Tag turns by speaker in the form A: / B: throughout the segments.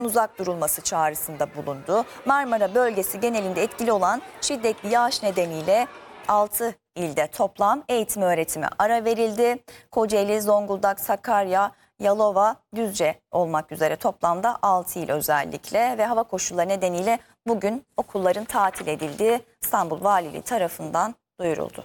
A: uzak durulması çağrısında bulundu. Marmara bölgesi genelinde etkili olan şiddetli yağış nedeniyle 6 ilde toplam eğitim öğretime ara verildi. Kocaeli, Zonguldak, Sakarya, Yalova, Düzce olmak üzere toplamda 6 il özellikle ve hava koşulları nedeniyle bugün okulların tatil edildiği İstanbul Valiliği tarafından duyuruldu.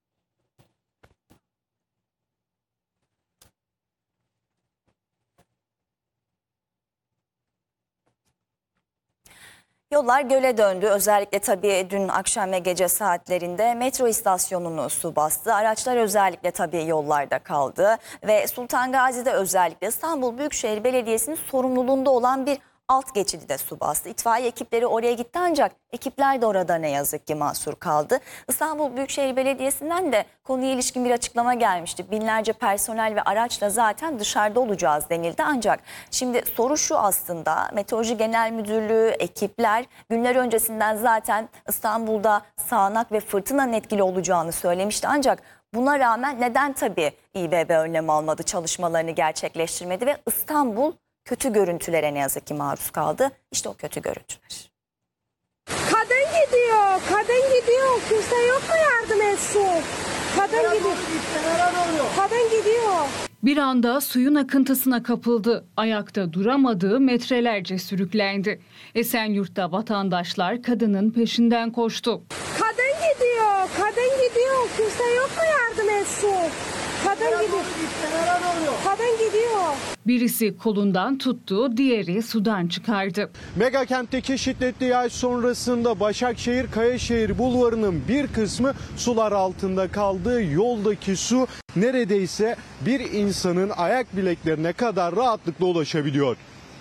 A: Yollar göle döndü. Özellikle tabii dün akşam ve gece saatlerinde metro istasyonunu su bastı. Araçlar özellikle tabii yollarda kaldı. Ve Sultan Gazi'de özellikle İstanbul Büyükşehir Belediyesi'nin sorumluluğunda olan bir alt geçidi de su bastı. İtfaiye ekipleri oraya gitti ancak ekipler de orada ne yazık ki mahsur kaldı. İstanbul Büyükşehir Belediyesi'nden de konuya ilişkin bir açıklama gelmişti. Binlerce personel ve araçla zaten dışarıda olacağız denildi. Ancak şimdi soru şu aslında, Meteoroloji Genel Müdürlüğü, ekipler günler öncesinden zaten İstanbul'da sağanak ve fırtınanın etkili olacağını söylemişti. Ancak buna rağmen neden tabii İBB önlem almadı, çalışmalarını gerçekleştirmedi ve İstanbul kötü görüntülere ne yazık ki maruz kaldı. İşte o kötü görüntüler.
B: Kadın gidiyor, kadın gidiyor. Kimse yok mu yardım etsin? Kadın gidiyor. Kadın gidiyor.
C: Bir anda suyun akıntısına kapıldı. Ayakta duramadığı metrelerce sürüklendi. Esenyurt'ta vatandaşlar kadının peşinden koştu.
B: Kadın gidiyor, kadın gidiyor. Kimse yok mu yardım etsin? Kadın gidiyor. Kadın gidiyor.
C: Birisi kolundan tuttu, diğeri sudan çıkardı.
D: Mega kentteki şiddetli yağış sonrasında Başakşehir-Kayaşehir bulvarının bir kısmı sular altında kaldı. Yoldaki su neredeyse bir insanın ayak bileklerine kadar rahatlıkla ulaşabiliyor.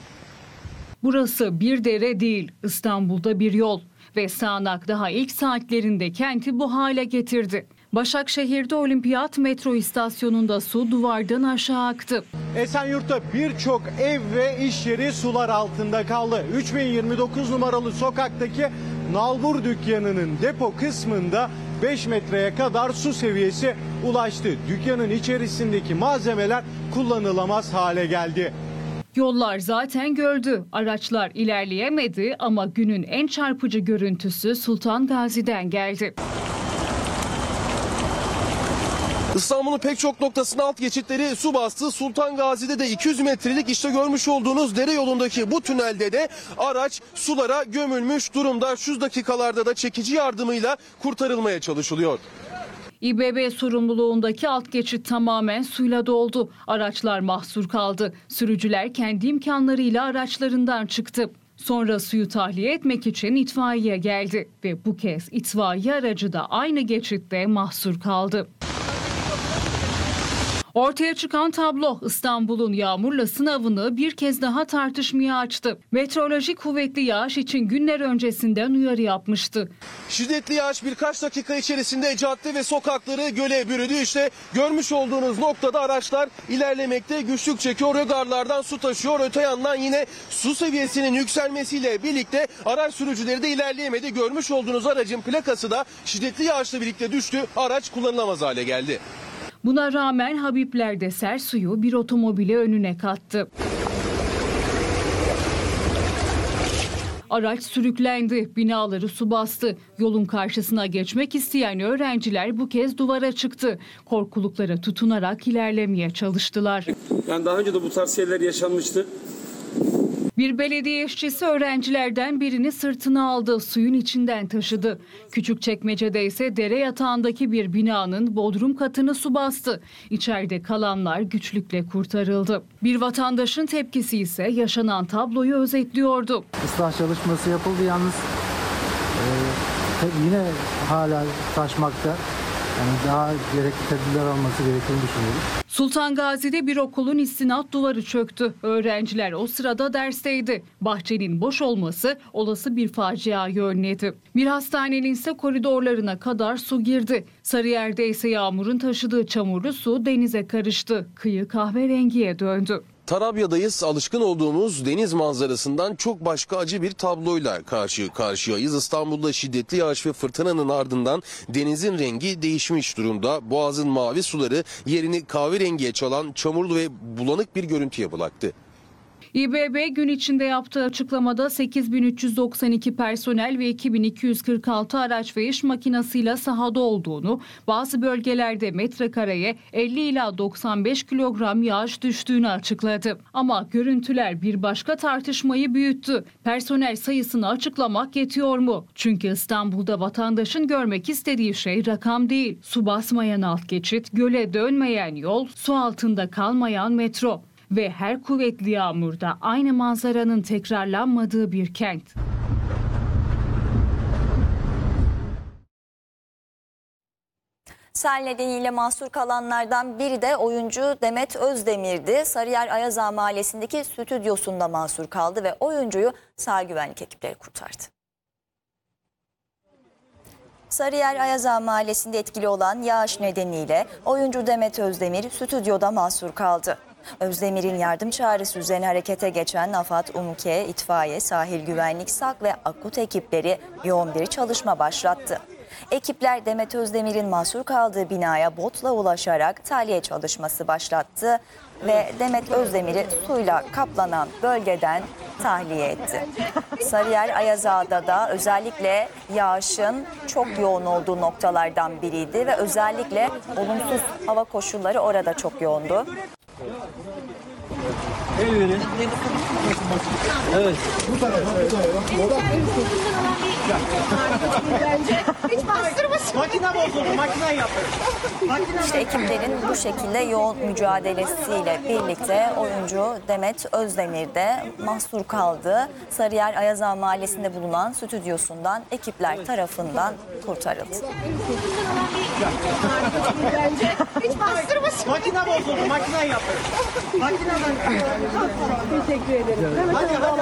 C: Burası bir dere değil, İstanbul'da bir yol ve sağanak daha ilk saatlerinde kenti bu hale getirdi. Başakşehir'de Olimpiyat metro istasyonunda su duvardan aşağı aktı.
D: Esenyurt'ta birçok ev ve iş yeri sular altında kaldı. 3029 numaralı sokaktaki nalbur dükkanının depo kısmında 5 metreye kadar su seviyesi ulaştı. Dükkanın içerisindeki malzemeler kullanılamaz hale geldi.
C: Yollar zaten göldü. Araçlar ilerleyemedi ama günün en çarpıcı görüntüsü Sultan Gazi'den geldi.
E: İstanbul'un pek çok noktasında alt geçitleri su bastı. Sultan Gazi'de de 200 metrelik işte görmüş olduğunuz dere yolundaki bu tünelde de araç sulara gömülmüş durumda. Şu dakikalarda da çekici yardımıyla kurtarılmaya çalışılıyor.
C: İBB sorumluluğundaki alt geçit tamamen suyla doldu. Araçlar mahsur kaldı. Sürücüler kendi imkanlarıyla araçlarından çıktı. Sonra suyu tahliye etmek için itfaiye geldi ve bu kez itfaiye aracı da aynı geçitte mahsur kaldı. Ortaya çıkan tablo İstanbul'un yağmurla sınavını bir kez daha tartışmaya açtı. Meteoroloji kuvvetli yağış için günler öncesinden uyarı yapmıştı.
E: Şiddetli yağış birkaç dakika içerisinde cadde ve sokakları göle bürüdü. İşte görmüş olduğunuz noktada araçlar ilerlemekte güçlük çekiyor. Rögarlardan su taşıyor. Öte yandan yine su seviyesinin yükselmesiyle birlikte araç sürücüleri de ilerleyemedi. Görmüş olduğunuz aracın plakası da şiddetli yağışla birlikte düştü. Araç kullanılamaz hale geldi.
C: Buna rağmen Habibler'de sel suyu bir otomobili önüne kattı. Araç sürüklendi, binaları su bastı. Yolun karşısına geçmek isteyen öğrenciler bu kez duvara çıktı. Korkuluklara tutunarak ilerlemeye çalıştılar.
F: Yani daha önce de bu tarz şeyler yaşanmıştı.
C: Bir belediye işçisi öğrencilerden birini sırtına aldı, suyun içinden taşıdı. Küçükçekmece'de ise dere yatağındaki bir binanın bodrum katını su bastı. İçeride kalanlar güçlükle kurtarıldı. Bir vatandaşın tepkisi ise yaşanan tabloyu özetliyordu.
G: Islah çalışması yapıldı yalnız yine hala taşmakta. Yani daha gerekli tedbirler alması gerektiğini düşünüyoruz.
C: Sultan Gazi'de bir okulun istinat duvarı çöktü. Öğrenciler o sırada dersteydi. Bahçenin boş olması olası bir faciayı önledi. Bir hastanenin ise koridorlarına kadar su girdi. Sarıyer'de ise yağmurun taşıdığı çamurlu su denize karıştı. Kıyı kahverengiye döndü.
E: Tarabya'dayız. Alışkın olduğumuz deniz manzarasından çok başka acı bir tabloyla karşı karşıyayız. İstanbul'da şiddetli yağış ve fırtınanın ardından denizin rengi değişmiş durumda. Boğaz'ın mavi suları yerini kahverengiye çalan çamurlu ve bulanık bir görüntüye bıraktı.
C: İBB gün içinde yaptığı açıklamada 8.392 personel ve 2.246 araç ve iş makinasıyla sahada olduğunu, bazı bölgelerde metrekareye 50 ila 95 kilogram yağış düştüğünü açıkladı. Ama görüntüler bir başka tartışmayı büyüttü. Personel sayısını açıklamak yetiyor mu? Çünkü İstanbul'da vatandaşın görmek istediği şey rakam değil. Su basmayan alt geçit, göle dönmeyen yol, su altında kalmayan metro ve her kuvvetli yağmurda aynı manzaranın tekrarlanmadığı bir kent.
A: Sel nedeniyle mahsur kalanlardan biri de oyuncu Demet Özdemir'di. Sarıyer Ayazağa Mahallesi'ndeki stüdyosunda mahsur kaldı ve oyuncuyu sahil güvenlik ekipleri kurtardı. Sarıyer Ayazağa Mahallesi'nde etkili olan yağış nedeniyle oyuncu Demet Özdemir stüdyoda mahsur kaldı. Özdemir'in yardım çağrısı üzerine harekete geçen AFAD, UMKE, İtfaiye, Sahil Güvenlik, SAK ve AKUT ekipleri yoğun bir çalışma başlattı. Ekipler Demet Özdemir'in mahsur kaldığı binaya botla ulaşarak tahliye çalışması başlattı ve Demet Özdemir'i suyla kaplanan bölgeden tahliye etti. Sarıyer Ayazağa'da da özellikle yağışın çok yoğun olduğu noktalardan biriydi ve özellikle olumsuz hava koşulları orada çok yoğundu.
E: Evet. Makine bozuldu, makine yapıyor.
A: İşte ekiplerin bu şekilde yoğun mücadelesiyle birlikte oyuncu Demet Özdemir de mahsur kaldı. Sarıyer Ayazağa Mahallesi'nde bulunan stüdyosundan ekipler tarafından kurtarıldı.
E: Makine bozuldu, makine yapıyor.
B: Teşekkür ederim.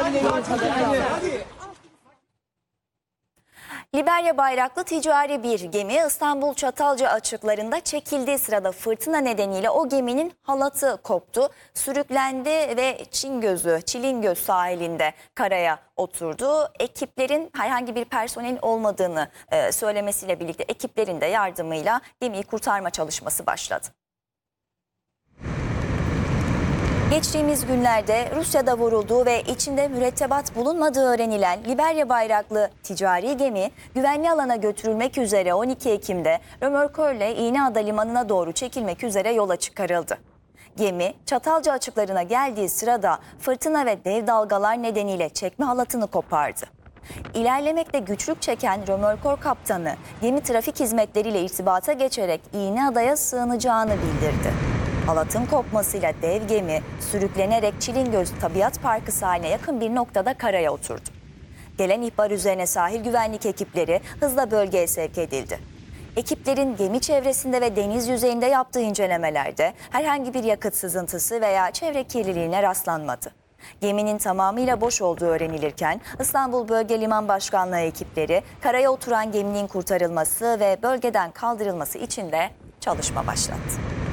A: Liberya bayraklı ticari bir gemi İstanbul Çatalca açıklarında çekildiği sırada fırtına nedeniyle o geminin halatı koptu, sürüklendi ve Çilingöz sahilinde karaya oturdu. Ekiplerin herhangi bir personelin olmadığını söylemesiyle birlikte ekiplerin de yardımıyla gemiyi kurtarma çalışması başladı. Geçtiğimiz günlerde Rusya'da vurulduğu ve içinde mürettebat bulunmadığı öğrenilen Liberya bayraklı ticari gemi güvenli alana götürülmek üzere 12 Ekim'de römorkörle İğneada limanına doğru çekilmek üzere yola çıkarıldı. Gemi Çatalca açıklarına geldiği sırada fırtına ve dev dalgalar nedeniyle çekme halatını kopardı. İlerlemekte güçlük çeken römorkör kaptanı gemi trafik hizmetleriyle irtibata geçerek İğneada'ya sığınacağını bildirdi. Halatın kopmasıyla dev gemi sürüklenerek Çilingöz Tabiat Parkı sahiline yakın bir noktada karaya oturdu. Gelen ihbar üzerine sahil güvenlik ekipleri hızla bölgeye sevk edildi. Ekiplerin gemi çevresinde ve deniz yüzeyinde yaptığı incelemelerde herhangi bir yakıt sızıntısı veya çevre kirliliğine rastlanmadı. Geminin tamamıyla boş olduğu öğrenilirken İstanbul Bölge Liman Başkanlığı ekipleri karaya oturan geminin kurtarılması ve bölgeden kaldırılması için de çalışma başlattı.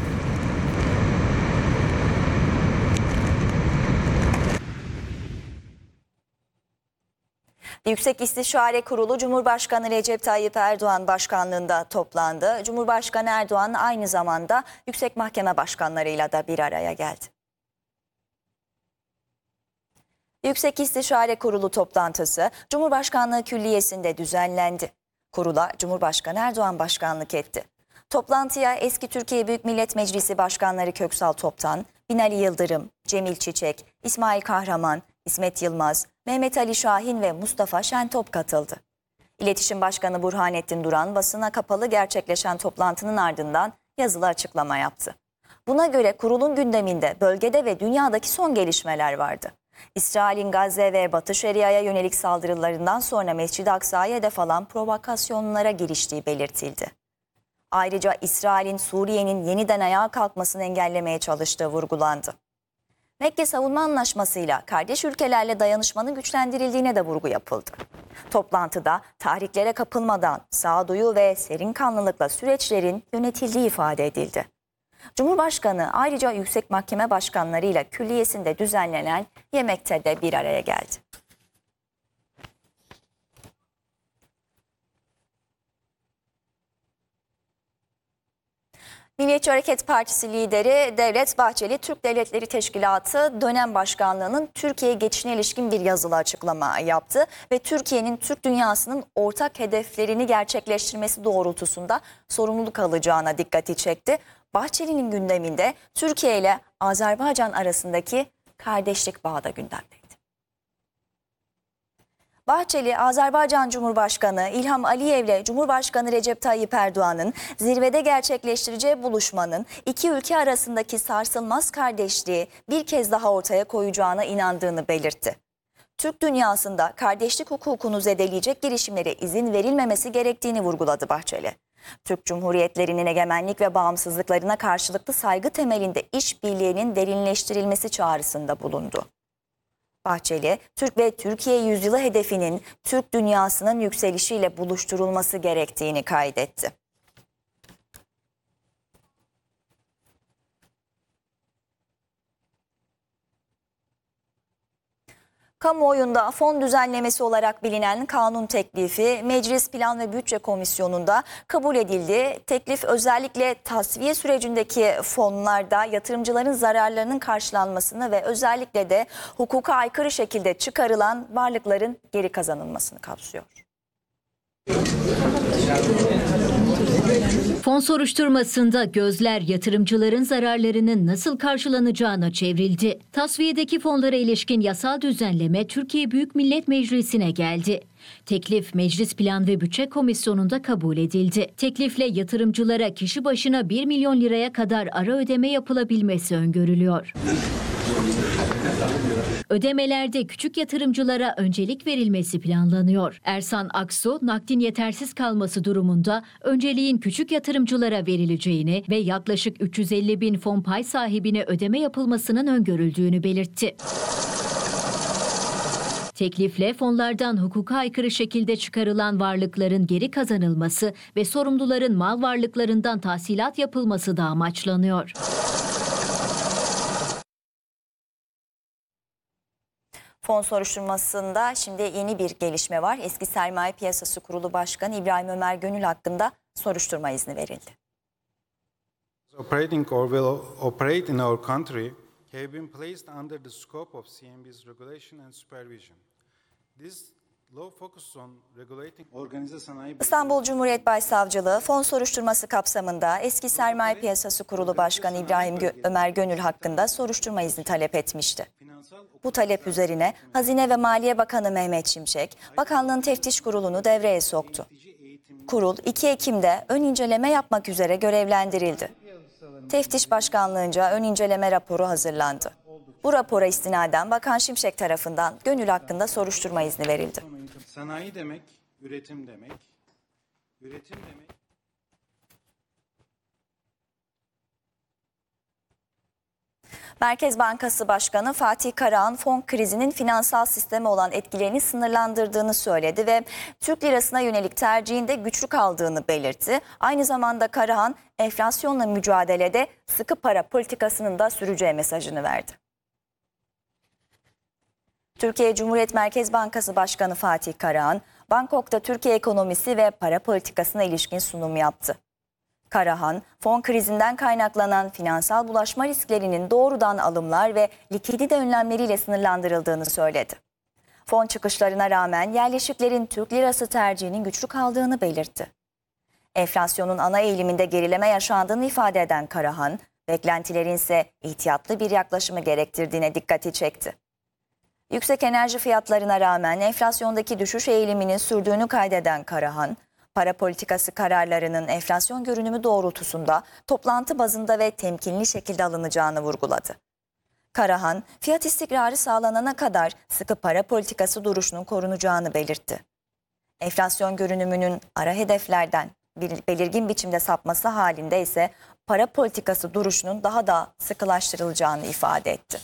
A: Yüksek İstişare Kurulu Cumhurbaşkanı Recep Tayyip Erdoğan başkanlığında toplandı. Cumhurbaşkanı Erdoğan aynı zamanda Yüksek Mahkeme başkanlarıyla da bir araya geldi. Yüksek İstişare Kurulu toplantısı Cumhurbaşkanlığı Külliyesi'nde düzenlendi. Kurula Cumhurbaşkanı Erdoğan başkanlık etti. Toplantıya eski Türkiye Büyük Millet Meclisi Başkanları Köksal Toptan, Binali Yıldırım, Cemil Çiçek, İsmail Kahraman, İsmet Yılmaz, Mehmet Ali Şahin ve Mustafa Şentop katıldı. İletişim Başkanı Burhanettin Duran basına kapalı gerçekleşen toplantının ardından yazılı açıklama yaptı. Buna göre kurulun gündeminde bölgede ve dünyadaki son gelişmeler vardı. İsrail'in Gazze ve Batı Şeria'ya yönelik saldırılarından sonra Mescid-i Aksa'ya hedef alan provokasyonlara giriştiği belirtildi. Ayrıca İsrail'in Suriye'nin yeniden ayağa kalkmasını engellemeye çalıştığı vurgulandı. Mekke Savunma Anlaşması'yla kardeş ülkelerle dayanışmanın güçlendirildiğine de vurgu yapıldı. Toplantıda tahriklere kapılmadan sağduyu ve serin kanlılıkla süreçlerin yönetildiği ifade edildi. Cumhurbaşkanı ayrıca Yüksek Mahkeme başkanlarıyla külliyesinde düzenlenen yemekte de bir araya geldi. Milliyetçi Hareket Partisi lideri Devlet Bahçeli, Türk Devletleri Teşkilatı dönem başkanlığının Türkiye'ye geçişine ilişkin bir yazılı açıklama yaptı ve Türkiye'nin Türk dünyasının ortak hedeflerini gerçekleştirmesi doğrultusunda sorumluluk alacağına dikkati çekti. Bahçeli'nin gündeminde Türkiye ile Azerbaycan arasındaki kardeşlik bağı da gündemdeydi. Bahçeli, Azerbaycan Cumhurbaşkanı İlham Aliyev'le Cumhurbaşkanı Recep Tayyip Erdoğan'ın zirvede gerçekleştireceği buluşmanın iki ülke arasındaki sarsılmaz kardeşliği bir kez daha ortaya koyacağına inandığını belirtti. Türk dünyasında kardeşlik hukukunu zedeleyecek girişimlere izin verilmemesi gerektiğini vurguladı Bahçeli. Türk Cumhuriyetlerinin egemenlik ve bağımsızlıklarına karşılıklı saygı temelinde işbirliğinin derinleştirilmesi çağrısında bulundu. Bahçeli, Türk ve Türkiye yüzyılı hedefinin Türk dünyasının yükselişiyle buluşturulması gerektiğini kaydetti. Kamuoyunda fon düzenlemesi olarak bilinen kanun teklifi Meclis Plan ve Bütçe Komisyonu'nda kabul edildi. Teklif özellikle tasfiye sürecindeki fonlarda yatırımcıların zararlarının karşılanmasını ve özellikle de hukuka aykırı şekilde çıkarılan varlıkların geri kazanılmasını kapsıyor.
H: Fon soruşturmasında gözler yatırımcıların zararlarının nasıl karşılanacağına çevrildi. Tasfiyedeki fonlara ilişkin yasal düzenleme Türkiye Büyük Millet Meclisi'ne geldi. Teklif Meclis Plan ve Bütçe Komisyonu'nda kabul edildi. Teklifle yatırımcılara kişi başına 1 milyon liraya kadar ara ödeme yapılabilmesi öngörülüyor. Ödemelerde küçük yatırımcılara öncelik verilmesi planlanıyor. Ersan Aksu, nakdin yetersiz kalması durumunda önceliğin küçük yatırımcılara verileceğini ve yaklaşık 350 bin fon pay sahibine ödeme yapılmasının öngörüldüğünü belirtti. Teklifle fonlardan hukuka aykırı şekilde çıkarılan varlıkların geri kazanılması ve sorumluların mal varlıklarından tahsilat yapılması da amaçlanıyor.
A: Fon soruşturmasında şimdi yeni bir gelişme var. Eski Sermaye Piyasası Kurulu Başkanı İbrahim Ömer Gönül hakkında soruşturma izni verildi.
I: Operating or will operate in our country have been placed under the scope of CMB's regulation and supervision. This law focuses on regulating organize sanayi.
A: İstanbul Cumhuriyet Başsavcılığı fon soruşturması kapsamında eski Sermaye Piyasası Kurulu Başkanı İbrahim Ömer Gönül hakkında soruşturma izni talep etmişti. Bu talep üzerine Hazine ve Maliye Bakanı Mehmet Şimşek, bakanlığın teftiş kurulunu devreye soktu. Kurul 2 Ekim'de ön inceleme yapmak üzere görevlendirildi. Teftiş Başkanlığınca ön inceleme raporu hazırlandı. Bu rapora istinaden Bakan Şimşek tarafından Gönül hakkında soruşturma izni verildi.
I: Sanayi demek, üretim demek, üretim demek.
A: Merkez Bankası Başkanı Fatih Karahan fon krizinin finansal sisteme olan etkilerini sınırlandırdığını söyledi ve Türk lirasına yönelik tercihinde güçlü kaldığını belirtti. Aynı zamanda Karahan enflasyonla mücadelede sıkı para politikasının da süreceği mesajını verdi. Türkiye Cumhuriyet Merkez Bankası Başkanı Fatih Karahan, Bangkok'ta Türkiye ekonomisi ve para politikasına ilişkin sunum yaptı. Karahan, fon krizinden kaynaklanan finansal bulaşma risklerinin doğrudan alımlar ve likidite önlemleriyle sınırlandırıldığını söyledi. Fon çıkışlarına rağmen yerleşiklerin Türk lirası tercihinin güçlü kaldığını belirtti. Enflasyonun ana eğiliminde gerileme yaşandığını ifade eden Karahan, beklentilerin ise ihtiyatlı bir yaklaşımı gerektirdiğine dikkati çekti. Yüksek enerji fiyatlarına rağmen enflasyondaki düşüş eğiliminin sürdüğünü kaydeden Karahan, para politikası kararlarının enflasyon görünümü doğrultusunda toplantı bazında ve temkinli şekilde alınacağını vurguladı. Karahan, fiyat istikrarı sağlanana kadar sıkı para politikası duruşunun korunacağını belirtti. Enflasyon görünümünün ara hedeflerden belirgin biçimde sapması halinde ise para politikası duruşunun daha da sıkılaştırılacağını ifade etti.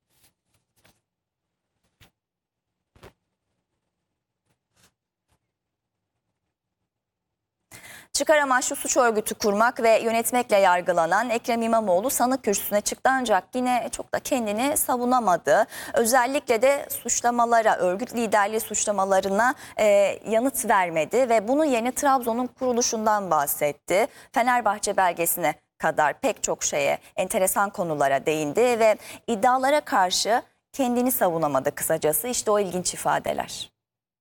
A: Çıkar amaçlı suç örgütü kurmak ve yönetmekle yargılanan Ekrem İmamoğlu sanık kürsüsüne çıktı ancak yine çok da kendini savunamadı. Özellikle de suçlamalara, örgüt liderliği suçlamalarına yanıt vermedi ve bunun yerine Trabzon'un kuruluşundan bahsetti. Fenerbahçe belgesine kadar pek çok şeye, enteresan konulara değindi ve iddialara karşı kendini savunamadı kısacası. İşte o ilginç ifadeler.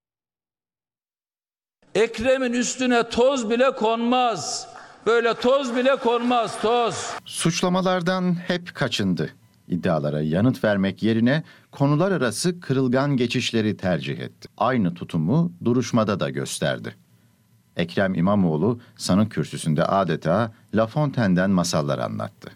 J: Ekrem'in üstüne toz bile konmaz. Böyle toz bile konmaz, toz.
K: Suçlamalardan hep kaçındı. İddialara yanıt vermek yerine konular arası kırılgan geçişleri tercih etti. Aynı tutumu duruşmada da gösterdi. Ekrem İmamoğlu sanık kürsüsünde adeta La Fontaine'den masallar anlattı.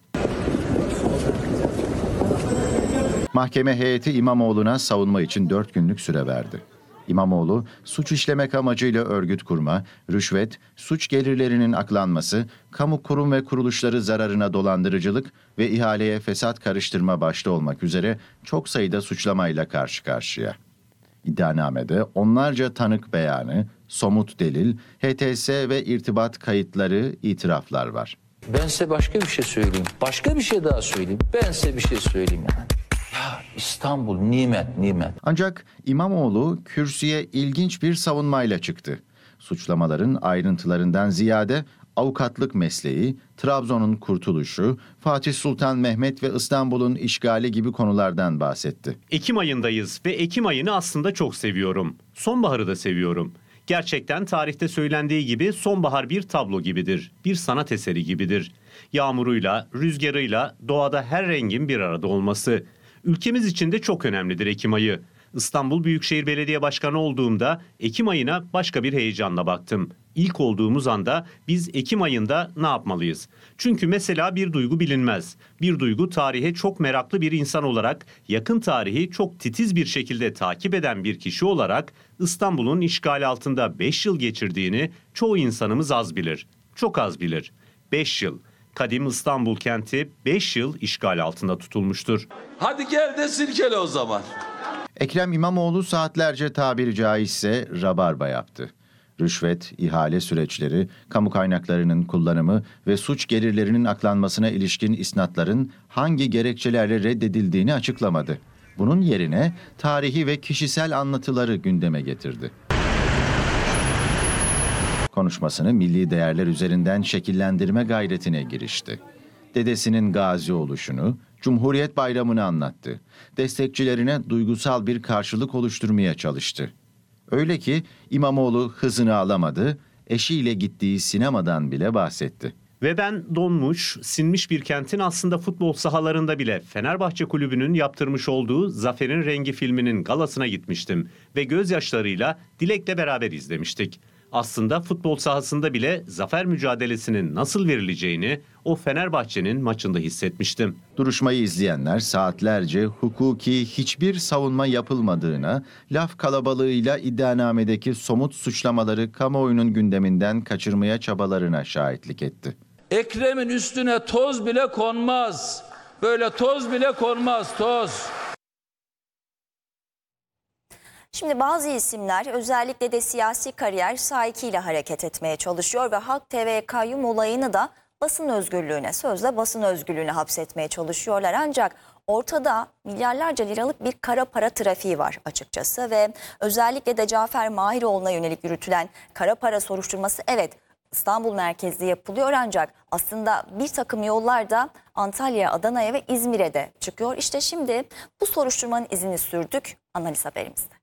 K: Mahkeme heyeti İmamoğlu'na savunma için 4 günlük süre verdi. İmamoğlu, suç işlemek amacıyla örgüt kurma, rüşvet, suç gelirlerinin aklanması, kamu kurum ve kuruluşları zararına dolandırıcılık ve ihaleye fesat karıştırma başta olmak üzere çok sayıda suçlamayla karşı karşıya. İddianamede onlarca tanık beyanı, somut delil, HTS ve irtibat kayıtları, itiraflar var.
J: Ben size başka bir şey söyleyeyim. Başka bir şey daha söyleyeyim. Ben size bir şey söyleyeyim yani. Ya İstanbul nimet, nimet.
K: Ancak İmamoğlu kürsüye ilginç bir savunmayla çıktı. Suçlamaların ayrıntılarından ziyade avukatlık mesleği, Trabzon'un kurtuluşu, Fatih Sultan Mehmet ve İstanbul'un işgali gibi konulardan bahsetti.
L: Ekim ayındayız ve Ekim ayını aslında çok seviyorum. Sonbaharı da seviyorum. Gerçekten tarihte söylendiği gibi sonbahar bir tablo gibidir, bir sanat eseri gibidir. Yağmuruyla, rüzgarıyla, doğada her rengin bir arada olması. Ülkemiz için de çok önemlidir Ekim ayı. İstanbul Büyükşehir Belediye Başkanı olduğumda Ekim ayına başka bir heyecanla baktım. İlk olduğumuz anda biz Ekim ayında ne yapmalıyız? Çünkü mesela bir duygu bilinmez. Bir duygu tarihe çok meraklı bir insan olarak, yakın tarihi çok titiz bir şekilde takip eden bir kişi olarak İstanbul'un işgal altında 5 yıl geçirdiğini çoğu insanımız az bilir. Çok az bilir. 5 yıl. Kadim İstanbul kenti 5 yıl işgal altında tutulmuştur.
J: Hadi gel de silkele o zaman.
K: Ekrem İmamoğlu saatlerce tabiri caizse rabarba yaptı. Rüşvet, ihale süreçleri, kamu kaynaklarının kullanımı ve suç gelirlerinin aklanmasına ilişkin isnatların hangi gerekçelerle reddedildiğini açıklamadı. Bunun yerine tarihi ve kişisel anlatıları gündeme getirdi. Konuşmasını milli değerler üzerinden şekillendirme gayretine girişti. Dedesinin gazi oluşunu, Cumhuriyet Bayramı'nı anlattı. Destekçilerine duygusal bir karşılık oluşturmaya çalıştı. Öyle ki İmamoğlu hızını alamadı, eşiyle gittiği sinemadan bile bahsetti.
L: Ve ben donmuş, sinmiş bir kentin aslında futbol sahalarında bile Fenerbahçe Kulübü'nün yaptırmış olduğu Zafer'in Rengi filminin galasına gitmiştim. Ve gözyaşlarıyla Dilek'le beraber izlemiştik. Aslında futbol sahasında bile zafer mücadelesinin nasıl verileceğini o Fenerbahçe'nin maçında hissetmiştim.
K: Duruşmayı izleyenler saatlerce hukuki hiçbir savunma yapılmadığına, laf kalabalığıyla iddianamedeki somut suçlamaları kamuoyunun gündeminden kaçırmaya çabalarına şahitlik etti.
J: Ekrem'in üstüne toz bile konmaz. Böyle toz bile konmaz, toz.
A: Şimdi bazı isimler özellikle de siyasi kariyer sahikiyle hareket etmeye çalışıyor ve Halk TV kayyum olayını da basın özgürlüğüne, sözde basın özgürlüğüne hapsetmeye çalışıyorlar. Ancak ortada milyarlarca liralık bir kara para trafiği var açıkçası ve özellikle de Cafer Mahiroğlu'na yönelik yürütülen kara para soruşturması evet İstanbul merkezli yapılıyor ancak aslında bir takım yollar da Antalya, Adana'ya ve İzmir'e de çıkıyor. İşte şimdi bu soruşturmanın izini sürdük analiz haberimizde.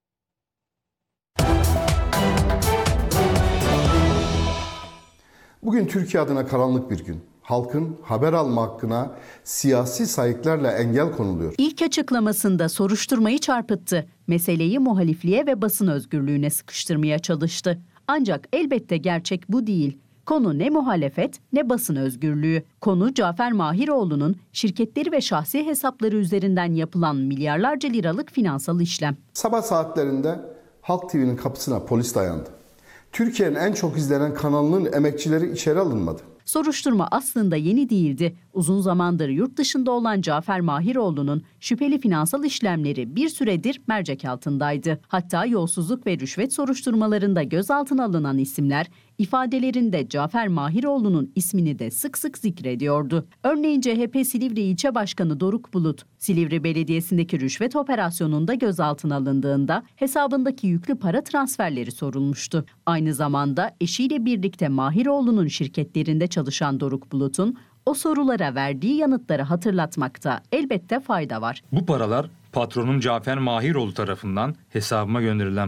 M: Bugün Türkiye adına karanlık bir gün. Halkın haber alma hakkına siyasi sahiplerle engel konuluyor.
N: İlk açıklamasında soruşturmayı çarpıttı. Meseleyi muhalifliğe ve basın özgürlüğüne sıkıştırmaya çalıştı. Ancak elbette gerçek bu değil. Konu ne muhalefet ne basın özgürlüğü. Konu Cafer Mahiroğlu'nun şirketleri ve şahsi hesapları üzerinden yapılan milyarlarca liralık finansal işlem.
M: Sabah saatlerinde Halk TV'nin kapısına polis dayandı. Türkiye'nin en çok izlenen kanalının emekçileri içeri alınmadı.
N: Soruşturma aslında yeni değildi. Uzun zamandır yurt dışında olan Cafer Mahiroğlu'nun şüpheli finansal işlemleri bir süredir mercek altındaydı. Hatta yolsuzluk ve rüşvet soruşturmalarında gözaltına alınan isimler ifadelerinde Cafer Mahiroğlu'nun ismini de sık sık zikrediyordu. Örneğin CHP Silivri İlçe Başkanı Doruk Bulut, Silivri Belediyesi'ndeki rüşvet operasyonunda gözaltına alındığında hesabındaki yüklü para transferleri sorulmuştu. Aynı zamanda eşiyle birlikte Mahiroğlu'nun şirketlerinde çalışan Doruk Bulut'un O sorulara verdiği yanıtları hatırlatmakta elbette fayda var.
O: Bu paralar patronum Cafer Mahiroğlu tarafından hesabıma gönderilen